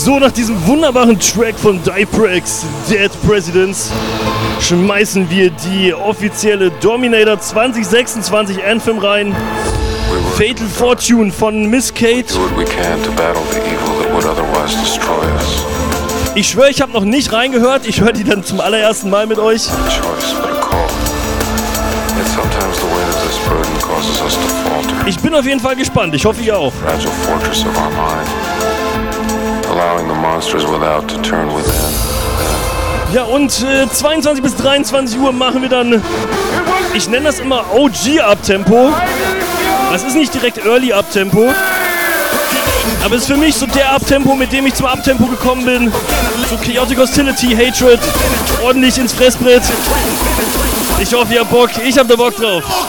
So, nach diesem wunderbaren Track von Diprex, Dead Presidents, schmeißen wir die offizielle Dominator 2026 Anthem rein. Fatal Fortune von Miss Kate. Ich schwöre, ich habe noch nicht reingehört. Ich höre die dann zum allerersten Mal mit euch. Ich bin auf jeden Fall gespannt. Ich hoffe, ihr auch. Ja, und 22 bis 23 Uhr machen wir dann, ich nenne das immer OG-Abtempo. Das ist nicht direkt Early-Abtempo. Aber es ist für mich so der Abtempo, mit dem ich zum Abtempo gekommen bin. So Chaotic Hostility, Hatred, ordentlich ins Fressbrett. Ich hoffe, ihr habt Bock. Ich hab da Bock drauf.